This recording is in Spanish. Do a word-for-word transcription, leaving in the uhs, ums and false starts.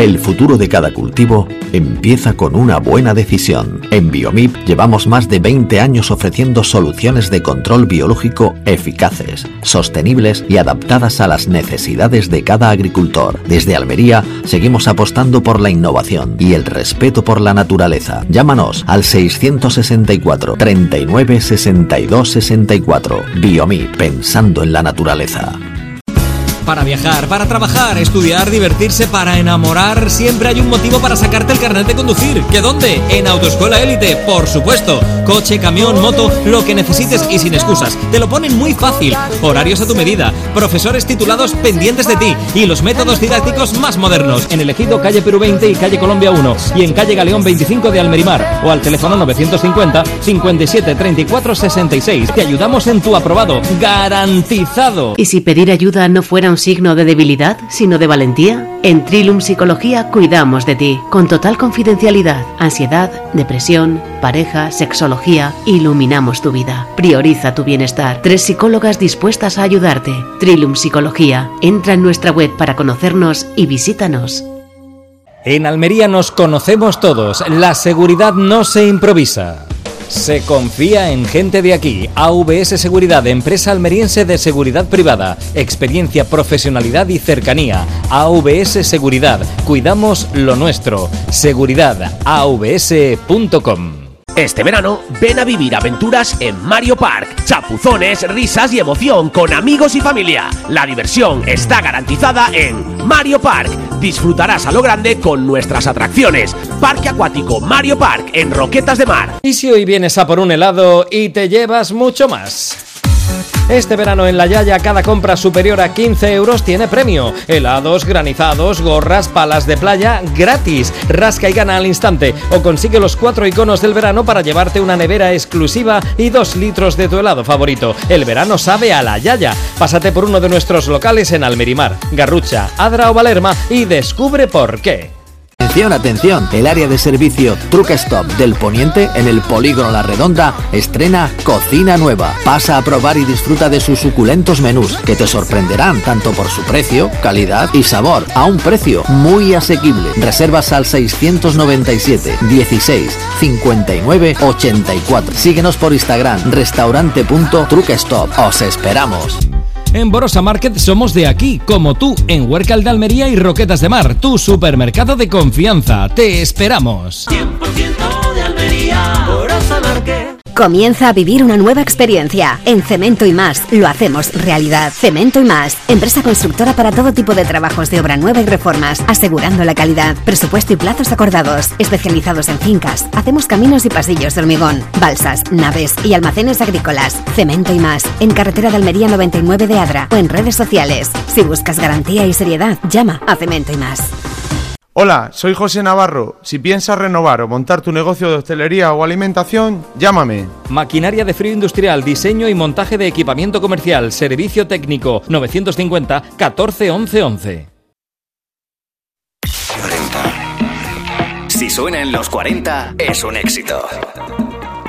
El futuro de cada cultivo empieza con una buena decisión. En Biomip llevamos más de veinte años ofreciendo soluciones de control biológico eficaces, sostenibles y adaptadas a las necesidades de cada agricultor. Desde Almería seguimos apostando por la innovación y el respeto por la naturaleza. Llámanos al seiscientos sesenta y cuatro, treinta y nueve, sesenta y dos, sesenta y cuatro. Biomip, pensando en la naturaleza. Para viajar, para trabajar, estudiar, divertirse, para enamorar, siempre hay un motivo para sacarte el carnet de conducir. ¿Qué dónde? En Autoescuela Élite, por supuesto. Coche, camión, moto, lo que necesites y sin excusas. Te lo ponen muy fácil. Horarios a tu medida, profesores titulados pendientes de ti y los métodos didácticos más modernos. En el Ejido, calle Perú veinte y calle Colombia uno y en calle Galeón veinticinco de Almerimar o al teléfono novecientos cincuenta, cincuenta y siete, treinta y cuatro, sesenta y seis. Te ayudamos en tu aprobado. ¡Garantizado! ¿Y si pedir ayuda no fuera un signo de debilidad, sino de valentía? En Trilum Psicología cuidamos de ti, con total confidencialidad. Ansiedad, depresión, pareja, sexología, iluminamos tu vida. Prioriza tu bienestar. Tres psicólogas dispuestas a ayudarte. Trilum Psicología. Entra en nuestra web para conocernos y visítanos. En Almería nos conocemos todos. La seguridad no se improvisa. Se confía en gente de aquí. A V S Seguridad, empresa almeriense de seguridad privada. Experiencia, profesionalidad y cercanía. A V S Seguridad. Cuidamos lo nuestro. Seguridad a v s punto com. Este verano, ven a vivir aventuras en Mario Park. Chapuzones, risas y emoción con amigos y familia. La diversión está garantizada en Mario Park. Disfrutarás a lo grande con nuestras atracciones. Parque acuático Mario Park en Roquetas de Mar. ¿Y si hoy vienes a por un helado y te llevas mucho más? Este verano en La Yaya, cada compra superior a quince euros tiene premio. Helados, granizados, gorras, palas de playa, gratis. Rasca y gana al instante. O consigue los cuatro iconos del verano para llevarte una nevera exclusiva y dos litros de tu helado favorito. El verano sabe a La Yaya. Pásate por uno de nuestros locales en Almerimar, Garrucha, Adra o Valerma y descubre por qué. Atención, atención, el área de servicio Truck Stop del Poniente en el Polígono La Redonda estrena cocina nueva. Pasa a probar y disfruta de sus suculentos menús que te sorprenderán tanto por su precio, calidad y sabor a un precio muy asequible. Reservas al seiscientos noventa y siete, dieciséis, cincuenta y nueve, ochenta y cuatro. Síguenos por Instagram, restaurante punto truck stop. Os esperamos. En Borosa Market somos de aquí, como tú, en Huércal de Almería y Roquetas de Mar, tu supermercado de confianza. Te esperamos. cien por ciento de Almería, Borosa Market. Comienza a vivir una nueva experiencia. En Cemento y Más lo hacemos realidad. Cemento y Más, empresa constructora para todo tipo de trabajos de obra nueva y reformas, asegurando la calidad, presupuesto y plazos acordados. Especializados en fincas, hacemos caminos y pasillos de hormigón, balsas, naves y almacenes agrícolas. Cemento y Más, en carretera de Almería noventa y nueve de Adra o en redes sociales. Si buscas garantía y seriedad, llama a Cemento y Más. Hola, soy José Navarro. Si piensas renovar o montar tu negocio de hostelería o alimentación, llámame. Maquinaria de frío industrial, diseño y montaje de equipamiento comercial, servicio técnico, novecientos cincuenta, catorce, once, once. cuarenta. Si suena en los cuarenta, es un éxito.